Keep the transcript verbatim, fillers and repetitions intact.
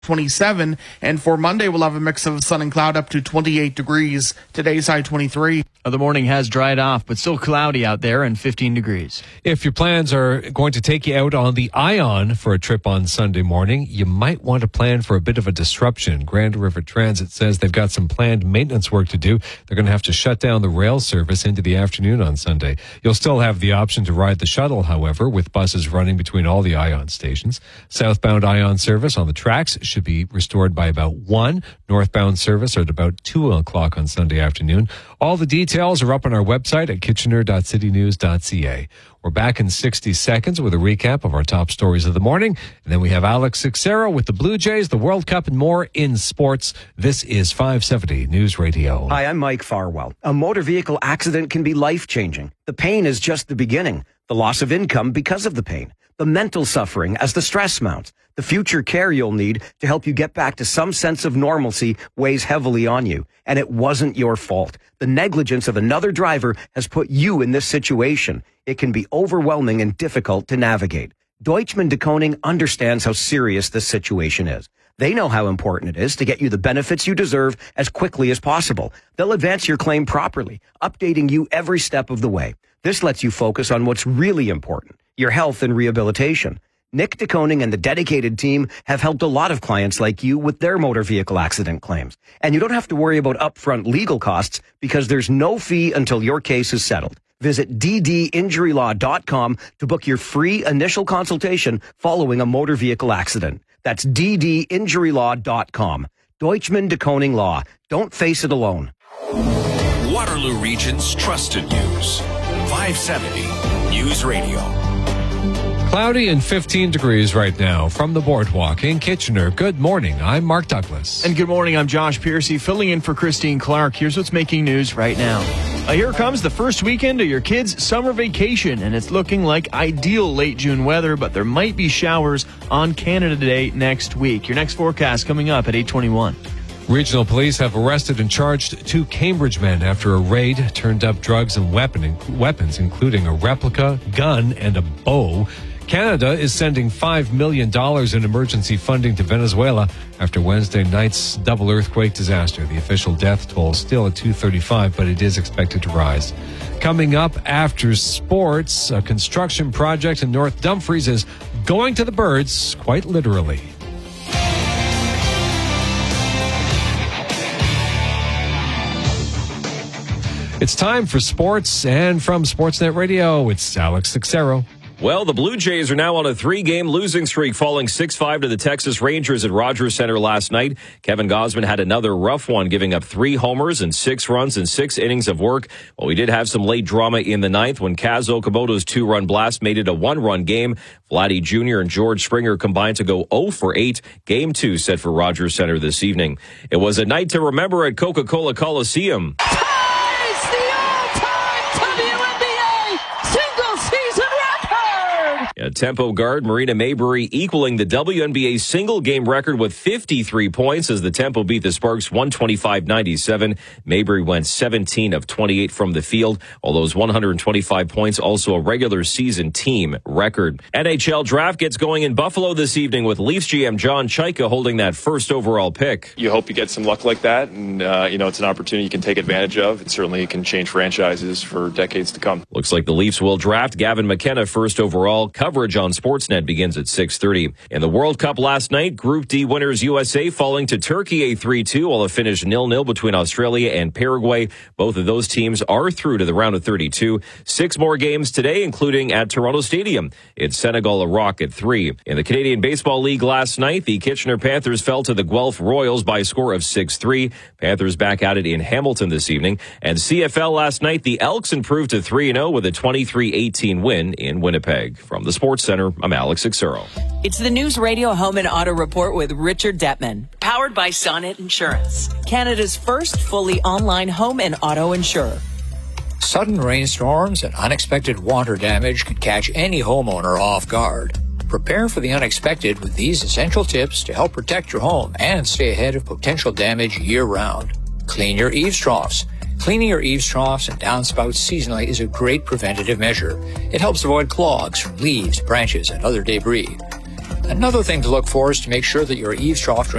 twenty-seven, and for Monday we'll have a mix of sun and cloud up to twenty-eight degrees. Today's high twenty-three. The morning has dried off, but still cloudy out there and fifteen degrees. If your plans are going to take you out on the Ion for a trip on Sunday morning, you might want to plan for a bit of a disruption. Grand River Transit says they've got some planned maintenance work to do. They're going to have to shut down the rail service into the afternoon on Sunday. You'll still have the option to ride the shuttle, however, with buses running between all the Ion stations. Southbound Ion service on the tracks should be restored by about one. Northbound service at about two o'clock on Sunday afternoon. All the details are up on our website at kitchener dot city news dot c a. We're back in sixty seconds with a recap of our top stories of the morning. And then we have Alex Sixero with the Blue Jays, the World Cup, and more in sports. This is five seventy News Radio. Hi, I'm Mike Farwell. A motor vehicle accident can be life-changing. The pain is just the beginning. The loss of income because of the pain. The mental suffering as the stress mounts. The future care you'll need to help you get back to some sense of normalcy weighs heavily on you. And it wasn't your fault. The negligence of another driver has put you in this situation. It can be overwhelming and difficult to navigate. Deutschman de Koning understands how serious this situation is. They know how important it is to get you the benefits you deserve as quickly as possible. They'll advance your claim properly, updating you every step of the way. This lets you focus on what's really important, your health and rehabilitation. Nick de Koning and the dedicated team have helped a lot of clients like you with their motor vehicle accident claims. And you don't have to worry about upfront legal costs because there's no fee until your case is settled. Visit d d injury law dot com to book your free initial consultation following a motor vehicle accident. That's d d injury law dot com. Deutschman de Koning Law. Don't face it alone. Waterloo Region's trusted news. five seventy News Radio. Cloudy and fifteen degrees right now from the boardwalk in Kitchener. Good morning. I'm Mark Douglas. And good morning. I'm Josh Piercy, filling in for Christine Clark. Here's what's making news right now. Uh, here comes the first weekend of your kids' summer vacation, and it's looking like ideal late June weather, but there might be showers on Canada Day next week. Your next forecast coming up at eight twenty-one. Regional police have arrested and charged two Cambridge men after a raid turned up drugs and weapon, weapons, including a replica gun and a bow. Canada is sending five million dollars in emergency funding to Venezuela after Wednesday night's double earthquake disaster. The official death toll still at two thirty-five, but it is expected to rise. Coming up after sports, a construction project in North Dumfries is going to the birds, quite literally. It's time for sports, and from Sportsnet Radio, it's Alex Sixero. Well, the Blue Jays are now on a three-game losing streak, falling six five to the Texas Rangers at Rogers Center last night. Kevin Gausman had another rough one, giving up three homers and six runs in six innings of work. Well, we did have some late drama in the ninth when Kaz Okamoto's two-run blast made it a one-run game. Vladdy Junior and George Springer combined to go oh for eight. Game two set for Rogers Center this evening. It was a night to remember at Coca-Cola Coliseum. A tempo guard, Marina Maybury, equaling the W N B A single-game record with fifty-three points as the Tempo beat the Sparks one twenty-five ninety-seven. Maybury went seventeen of twenty-eight from the field, all those one hundred twenty-five points, also a regular season team record. N H L draft gets going in Buffalo this evening with Leafs G M John Chaika holding that first overall pick. You hope you get some luck like that, and uh, you know it's an opportunity you can take advantage of. It certainly can change franchises for decades to come. Looks like the Leafs will draft Gavin McKenna first overall. Coverage on Sportsnet begins at six thirty. In the World Cup last night, Group D winners U S A falling to Turkey a three two, while it finished nil nil between Australia and Paraguay. Both of those teams are through to the round of thirty-two. Six more games today, including at Toronto Stadium. It's Senegal-Iraq at three. In the Canadian Baseball League last night, the Kitchener Panthers fell to the Guelph Royals by a score of six three. Panthers back at it in Hamilton this evening. And C F L last night, the Elks improved to three and oh with a twenty-three eighteen win in Winnipeg. From the Sports Center, I'm Alex Sixero. It's the News Radio Home and Auto Report with Richard Detman, powered by Sonnet Insurance, Canada's first fully online home and auto insurer. Sudden rainstorms and unexpected water damage can catch any homeowner off guard. Prepare for the unexpected with these essential tips to help protect your home and stay ahead of potential damage year-round. Clean your eaves troughs. Cleaning your eaves troughs and downspouts seasonally is a great preventative measure. It helps avoid clogs from leaves, branches, and other debris. Another thing to look for is to make sure that your eaves trough